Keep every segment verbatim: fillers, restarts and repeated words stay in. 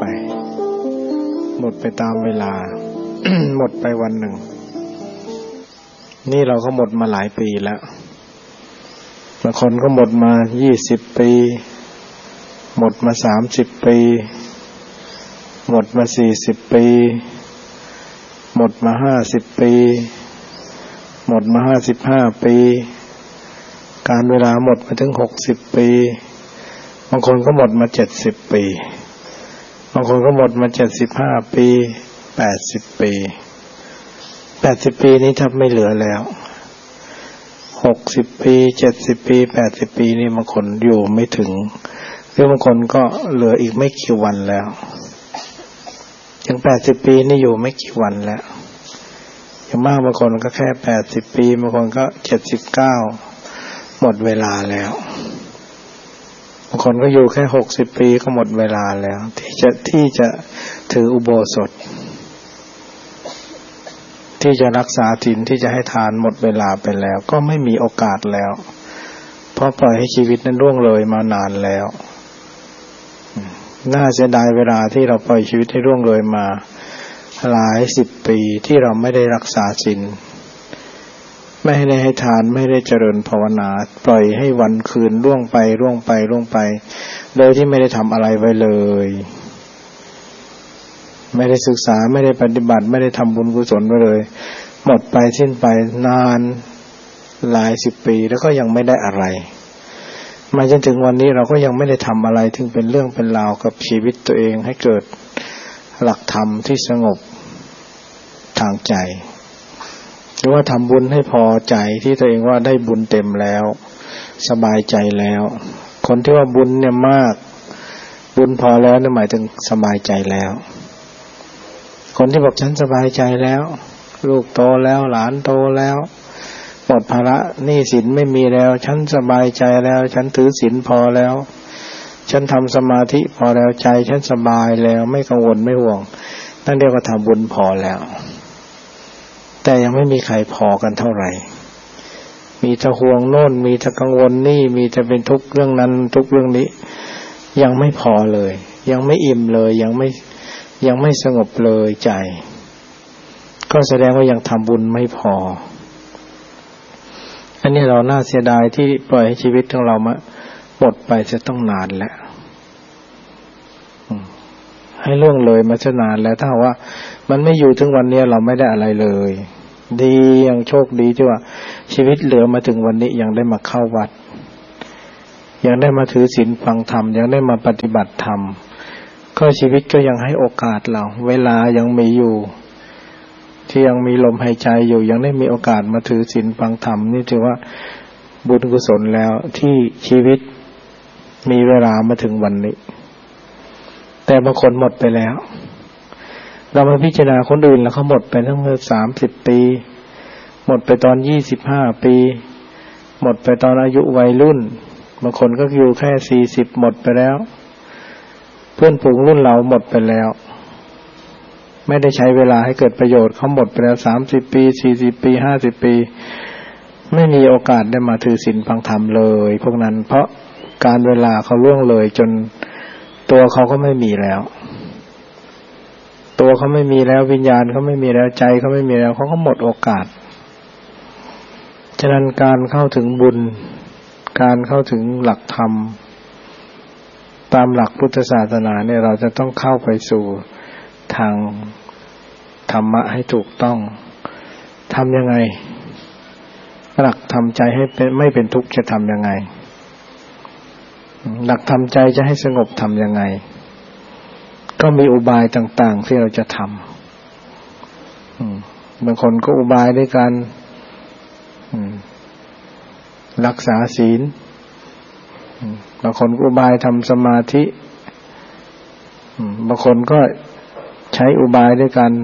ไปหมดไปตามเวลา หมดไปวันหนึ่งนี่เราก็หมดมาหลายปีแล้วบางคนก็หมดมายี่สิบปีหมดมาสามสิบปีหมดมาสี่สิบปีหมดมาห้าสิบปีหมดมาห้าสิบห้าปีการเวลาหมดมาถึงหกสิบปีบางคนก็หมดมาเจ็ดสิบปีบางคนก็หมดมาเจ็ดสิบห้าปีแปดสิบปีแปดสิบปีนี้แทบไม่เหลือแล้วหกสิบปีเจ็ดสิบปีแปดสิบปีนี่บางคนอยู่ไม่ถึงหรือบางคนก็เหลืออีกไม่กี่วันแล้วอย่างแปดสิบปีนี่อยู่ไม่กี่วันแล้วอย่างมากบางคนก็แค่แปดสิบปีบางคนก็เจ็ดสิบเก้าหมดเวลาแล้วบางคนก็อยู่แค่หกสิบปีก็หมดเวลาแล้วที่จะที่จะถืออุโบสถที่จะรักษาศีลที่จะให้ทานหมดเวลาไปแล้วก็ไม่มีโอกาสแล้วเพราะปล่อยให้ชีวิตนั้นล่วงเลยมานานแล้วน่าเสียดายเวลาที่เราปล่อยชีวิตให้ล่วงเลยมาหลายสิบปีที่เราไม่ได้รักษาศีลไม่ได้ให้ทานไม่ได้เจริญภาวนาปล่อยให้วันคืนล่วงไปล่วงไปล่วงไปโดยที่ไม่ได้ทำอะไรไว้เลยไม่ได้ศึกษาไม่ได้ปฏิบัติไม่ได้ทำบุญกุศลไว้เลยหมดไปสิ้นไปนานหลายสิบปีแล้วก็ยังไม่ได้อะไรมาจนถึงวันนี้เราก็ยังไม่ได้ทำอะไรที่เป็นเรื่องเป็นราวกับชีวิตตัวเองให้เกิดหลักธรรมที่สงบทางใจหรือว่าทำบุญให้พอใจที่ตัวเองว่าได้บุญเต็มแล้วสบายใจแล้วคนที่ว่าบุญเนี่ยมากบุญพอแล้วเนี่ยหมายถึงสบายใจแล้วคนที่บอกฉันสบายใจแล้วลูกโตแล้วหลานโตแล้วหมดภาระหนี้สินไม่มีแล้วฉันสบายใจแล้วฉันถือศีลพอแล้วฉันทำสมาธิพอแล้วใจฉันสบายแล้วไม่กังวลไม่ห่วงนั่นเรียกว่าทำบุญพอแล้วแต่ยังไม่มีใครพอกันเท่าไหร่มีแต่ห่วงโน่นมีแต่กังวลนี่มีแต่เป็นทุกข์เรื่องนั้นทุกข์เรื่องนี้ยังไม่พอเลยยังไม่อิ่มเลยยังไม่ยังไม่สงบเลยใจก็แสดงว่ายังทำบุญไม่พออันนี้เราน่าเสียดายที่ปล่อยให้ชีวิตของเรามาหมดไปจะต้องนานแล้วให้ล่วงเลยมาจะนานแล้วถ้าว่ามันไม่อยู่ถึงวันนี้เราไม่ได้อะไรเลยดียังโชคดีที่ว่าชีวิตเหลือมาถึงวันนี้ยังได้มาเข้าวัดยังได้มาถือศีลฟังธรรมยังได้มาปฏิบัติธรรมก็ชีวิตก็ยังให้โอกาสเราเวลายังมีอยู่ที่ยังมีลมหายใจอยู่ยังได้มีโอกาสมาถือศีลฟังธรรมนี่ถือว่าบุญกุศลแล้วที่ชีวิตมีเวลามาถึงวันนี้แต่บางคนหมดไปแล้วเรามาพิจารณาคนอื่นแล้วเขาหมดไปตั้งแต่สามสิบปีหมดไปตอนยี่สิบห้าปีหมดไปตอนอายุวัยรุ่นบางคนก็อยู่แค่สี่สิบหมดไปแล้วเพื่อนฝูงรุ่นเราหมดไปแล้วไม่ได้ใช้เวลาให้เกิดประโยชน์เขาหมดไปแล้วสามสิบปีสี่สิบปีห้าสิบปีไม่มีโอกาสได้มาถือศีลฟังธรรมเลยพวกนั้นเพราะการเวลาเขาล่วงเลยจนตัวเขาก็ไม่มีแล้วตัวเขาไม่มีแล้ววิญญาณเขาไม่มีแล้วใจเขาไม่มีแล้วเขาก็หมดโอกาสฉะนั้นการเข้าถึงบุญการเข้าถึงหลักธรรมตามหลักพุทธศาสนาเนี่ยเราจะต้องเข้าไปสู่ทางธรรมะให้ถูกต้องทำยังไงหลักทำใจให้เป็นไม่เป็นทุกข์จะทำยังไงหลักทำใจจะให้สงบทำยังไงก็มีอุบายต่างๆที่เราจะทำบางคนก็อุบายด้วยการรักษาศีลบางคนก็อุบายทำสมาธิบางคนก็ใช้อุบายด้วยการ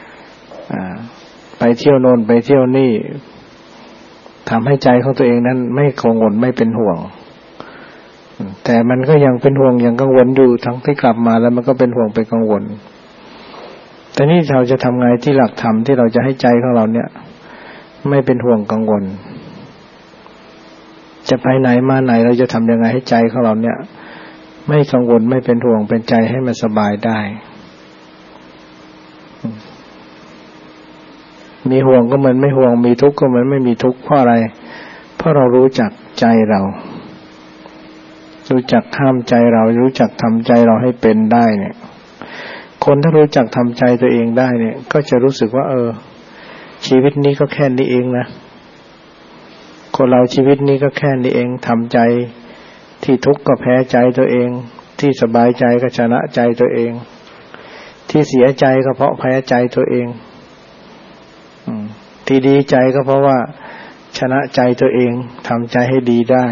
ไปเที่ยวโน่นไปเที่ยวนี่ทำให้ใจของตัวเองนั้นไม่กังวลไม่เป็นห่วงแต่มันก็ยังเป็นห่วงยังกังวลอยู่ทั้งที่กลับมาแล้วมันก็เป็นห่วงเป็นกังวลแต่นี่เราจะทำไงที่หลักธรรมที่เราจะให้ใจของเราเนี่ยไม่เป็นห่วงกังวลจะไปไหนมาไหนเราจะทำยังไงให้ใจของเราเนี่ยไม่กังวลไม่เป็นห่วงเป็นใจให้มันสบายได้มีห่วงก็เหมือนไม่ห่วงมีทุกข์ก็เหมือนไม่มีทุกข์เพราะอะไรเพราะเรารู้จักใจเรารู้จักห้ามใจเรารู้จักทำใจเราให้เป็นได้เนี่ยคนถ้ารู้จักทำใจตัวเองได้เนี่ยก็จะรู้สึกว่าเออชีวิตนี้ก็แค่นี้เองนะคนเราชีวิตนี้ก็แค่นี้เองทำใจที่ทุกข์ก็แพ้ใจตัวเองที่สบายใจก็ชนะใจตัวเองที่เสียใจก็เพราะแพ้ใจตัวเองที่ดีใจก็เพราะว่าชนะใจตัวเองทำใจให้ดีได้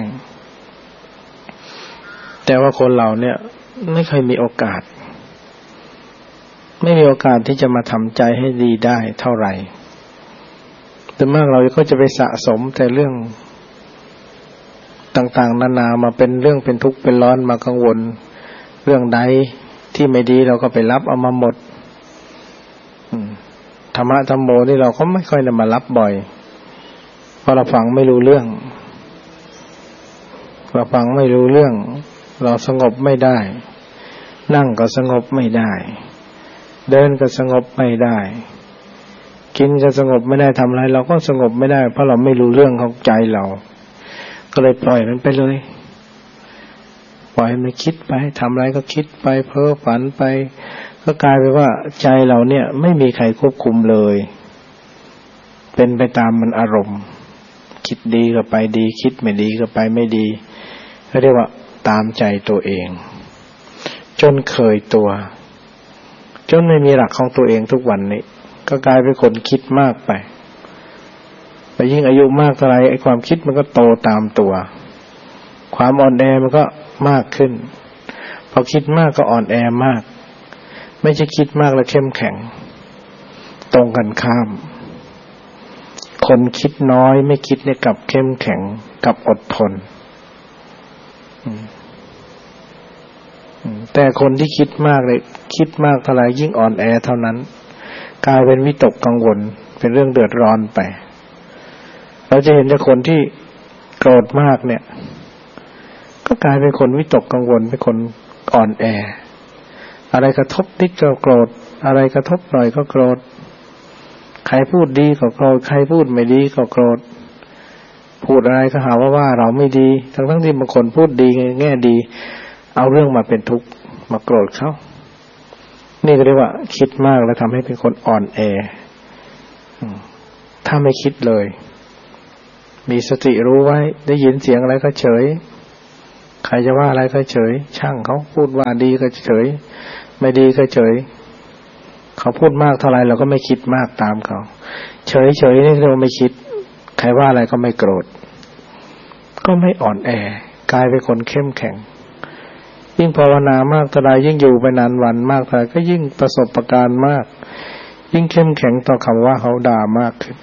แต่ว่าคนเราเนี่ยไม่เคยมีโอกาสไม่มีโอกาสที่จะมาทำใจให้ดีได้เท่าไหร่แต่มากเราก็จะไปสะสมแต่เรื่องต่างๆนานามาเป็นเรื่องเป็นทุกข์เป็นร้อนมากังวลเรื่องใดที่ไม่ดีเราก็ไปรับเอามาหมดธรรมะธรรมโมนี่เราก็ไม่ค่อยนำมารับบ่อยเพราะเราฟังไม่รู้เรื่องเราฟังไม่รู้เรื่องเราสงบไม่ได้นั่งก็สงบไม่ได้เดินก็สงบไม่ได้กินก็สงบไม่ได้ทำอะไรเราก็สงบไม่ได้เพราะเราไม่รู้เรื่องของใจเราก็เลยปล่อยมันไปเลยปล่อยมันคิดไปทำอะไรก็คิดไปเพ้อฝันไปก็กลายเป็นว่าใจเราเนี่ยไม่มีใครควบคุมเลยเป็นไปตามมันอารมณ์คิดดีก็ไปดีคิดไม่ดีก็ไปไม่ดีเขาเรียกว่าตามใจตัวเองจนเคยตัวจนไม่มีหลักของตัวเองทุกวันนี้ก็กลายเป็นคนคิดมากไปไปยิ่งอายุมากเท่าไรไอ้ความคิดมันก็โตตามตัวความอ่อนแอมันก็มากขึ้นพอคิดมากก็อ่อนแอมากไม่ใช่คิดมากแล้วเข้มแข็งตรงกันข้ามคนคิดน้อยไม่คิดเนี่ยกับเข้มแข็งกับอดทนแต่คนที่คิดมากเลยคิดมากเท่าไรยิ่งอ่อนแอเท่านั้นกลายเป็นวิตกกังวลเป็นเรื่องเดือดร้อนไปเราจะเห็นว่าคนที่โกรธมากเนี่ยก็กลายเป็นคนวิตกกังวลเป็นคนอ่อนแออะไรกระทบนิดก็โกรธอะไรกระทบหน่อยก็โกรธใครพูดดีก็โกรธใครพูดไม่ดีก็โกรธพูดอะไรก็หาว่าว่าเราไม่ดีทั้งทั้งที่บางคนพูดดีแง่ดีเอาเรื่องมาเป็นทุกข์มาโกรธเขานี่ก็เรียกว่าคิดมากแล้วทำให้เป็นคนอ่อนแอถ้าไม่คิดเลยมีสติรู้ไว้ได้ยินเสียงอะไรก็เฉยใครจะว่าอะไรก็เฉยช่างเขาพูดว่าดีก็เฉยไม่ดีก็เฉยเขาพูดมากเท่าไรเราก็ไม่คิดมากตามเขาเฉยเฉยนี่เราไม่คิดใครว่าอะไรก็ไม่โกรธก็ไม่อ่อนแอกลายเป็นคนเข้มแข็งยิ่งภาวนามากเท่าไรยิ่งอยู่ไปนานวันมากเท่าไรก็ยิ่งประสบการณ์มากยิ่งเข้มแข็งต่อคำว่าเขาด่ามากขึ้น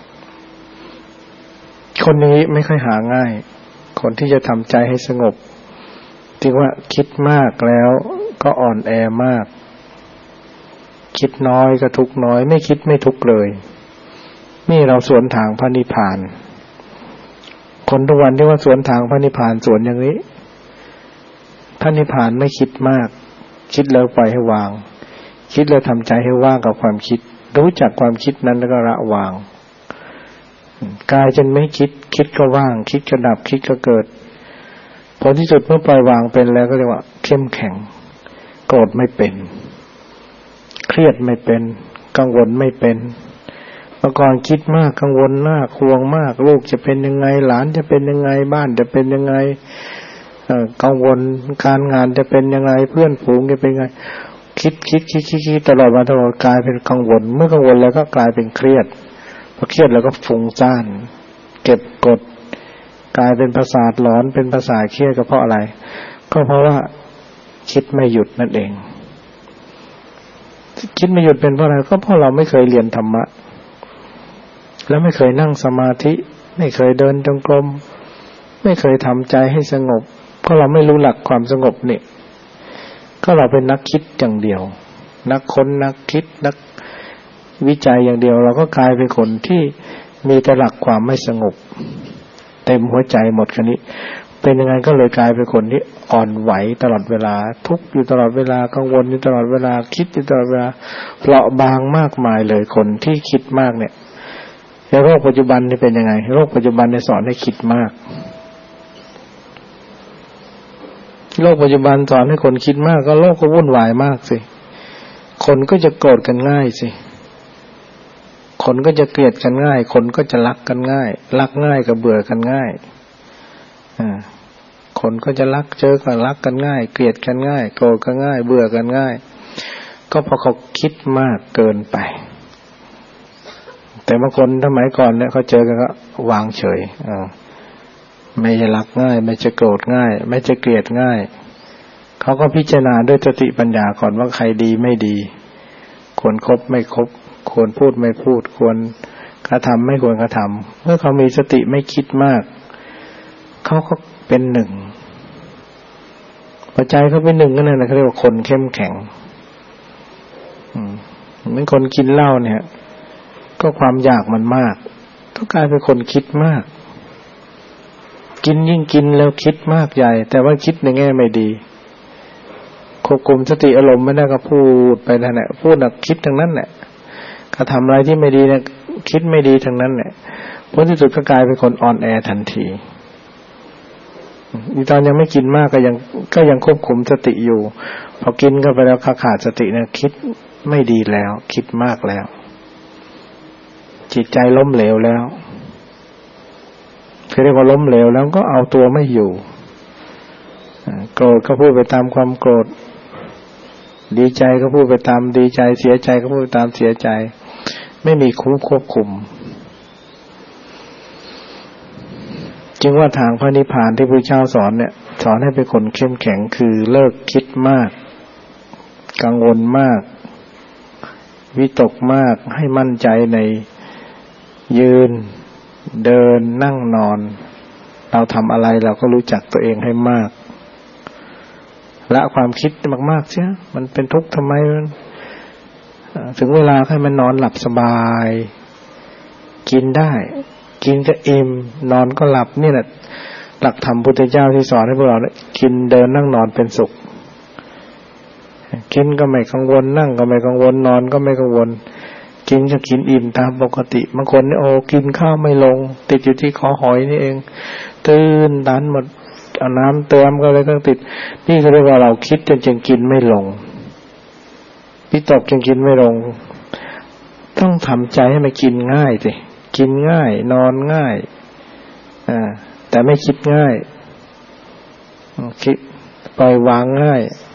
คนนี้ไม่ค่อยหาง่ายคนที่จะทำใจให้สงบที่ว่าคิดมากแล้วก็อ่อนแอมากคิดน้อยก็ทุกข์น้อยไม่คิดไม่ทุกข์เลยนี่เราสวนทางพระนิพพานคนทุกวันที่ว่าสวนทางพระนิพพานสวนอย่างนี้พระนิพพานไม่คิดมากคิดแล้วปล่อยให้วางคิดแล้วทำใจให้ว่างกับความคิดรู้จักความคิดนั้นแล้วก็ละวางกายจนไม่คิดคิดก็ว่างคิดก็ดับคิดก็เกิดผลที่สุดเมื่อปล่อยวางเป็นแล้วก็เรียกว่าเข้มแข็งโกรธไม่เป็นเครียดไม่เป็นกังวลไม่เป็นเมื่อก่อนคิดมากกังวลมากห่วงมากลูกจะเป็นยังไงหลานจะเป็นยังไงบ้านจะเป็นยังไงเอ่อกังวลการงานจะเป็นยังไงเพื่อนฝูงจะเป็นยังไงคิดคิดคิดคิดคิดตลอดวันตลอดกลายเป็นกังวลเมื่อกังวลแล้วก็กลายเป็นเครียดพอเครียดแล้วก็ฟุ้งซ่านเก็บกดกลายเป็นประสาทหลอนเป็นประสาทเครียดก็เพราะอะไรก็เพราะว่าคิดไม่หยุดนั่นเองคิดไม่หยุดเป็นเพราะอะไรก็เพราะเราไม่เคยเรียนธรรมะแล้วไม่เคยนั่งสมาธิไม่เคยเดินจงกรมไม่เคยทำใจให้สงบเพราะเราไม่รู้หลักความสงบนี่ก็เราเป็นนักคิดอย่างเดียวนักค้นนักคิดนักวิจัยอย่างเดียวเราก็กลายเป็นคนที่มีแต่หลักความไม่สงบเต็มหัวใจหมดคันนี้เป็นยังไงก็เลยกลายเป็นคนที่อ่อนไหวตลอดเวลาทุกข์อยู่ตลอดเวลากังวลอยู่ตลอดเวลาคิดอยู่ตลอดเวลาเปราะบางมากมายเลยคนที่คิดมากเนี่ยแล้วโรคปัจจุบันนี่เป็นยังไงโรคปัจจุบันเนี่ยสอนให้คิดมากโลกปัจจุบันสอนให้คนคิดมากก็โลกก็วุ่นวายมากสิคนก็จะโกรธกันง่ายสิคนก็จะเกลียดกันง่ายคนก็จะรักกันง่ายรักง่ายกับเบื่อกันง่ายอ่าคนก็จะรักเจอกันรักกันง่ายเกลียดกันง่ายโกรธกันง่ายเบื่อกันง่ายก็เพราะเขาคิดมากเกินไปแต่บางคนสมัยก่อนเนี่ยเขาเจอกันก็วางเฉยอ่าไม่จะรักง่ายไม่จะโกรธง่ายไม่จะเกลียดง่ายเขาก็พิจารณาด้วยสติปัญญาก่อนว่าใครดีไม่ดีควรคบไม่คบควรพูดไม่พูดควรกระทำไม่ควรกระทำเมื่อเขามีสติไม่คิดมากเขาก็เป็นหนึ่งพอใจเขาเป็นหนึ่งก็นั่นแหละเขาเรียกว่าคนเข้มแข็งเหมือนคนกินเหล้าเนี่ยก็ความอยากมันมากก็กลายเป็นคนคิดมากกินยิ่งกินแล้วคิดมากใหญ่แต่ว่าคิดในแง่ไม่ดีควบคุมสติอารมณ์ไม่ได้ก็พูดไปนั่นแหละพูดน่ะคิดทั้งนั้นแหละกระทำอะไรที่ไม่ดีเนี่ยคิดไม่ดีทั้งนั้นแหละผลที่สุดก็กลายเป็นคนอ่อนแอทันทีอีตอนยังไม่กินมากก็ยังก็ยังควบคุมสติอยู่พอกินเข้าไปแล้วขาดสติเนี่ยคิดไม่ดีแล้วคิดมากแล้วจิตใจล้มเหลวแล้วคือเรียกว่าล้มเหลวแล้วก็เอาตัวไม่อยู่โกรธก็พูดไปตามความโกรธดีใจก็พูดไปตามดีใจเสียใจก็พูดไปตามเสียใจไม่มีคุ้มควบคุมจึงว่าทางพระนิพพานที่พระเจ้าสอนเนี่ยสอนให้เป็นคนเข้มแข็งคือเลิกคิดมากกังวลมากวิตกมากให้มั่นใจในยืนเดินนั่งนอนเราทำอะไรเราก็รู้จักตัวเองให้มากละความคิดมากๆเสียมันเป็นทุกข์ทำไมมันถึงเวลาให้มันนอนหลับสบายกินได้กินก็อิ่มนอนก็หลับนี่แหละหลักธรรมพุทธเจ้าที่สอนให้พวกเรากินเดินนั่งนอนเป็นสุขกินก็ไม่กังวลนั่งก็ไม่กังวลนอนก็ไม่กังวลกินก็กินอิ่มตามปกติบางคนนี่โอ้กินข้าวไม่ลงติดอยู่ที่คอหอยนี่เองตื่นดันหมดเอาน้ำเติมก็เลยต้องติดนี่เขาเรียกว่าเราคิดจนจึงกินไม่ลงวิตกจนกินไม่ลงต้องทำใจให้มันกินง่ายสิกินง่ายนอนง่ายอ่าแต่ไม่คิดง่ายคิดปล่อยวางง่าย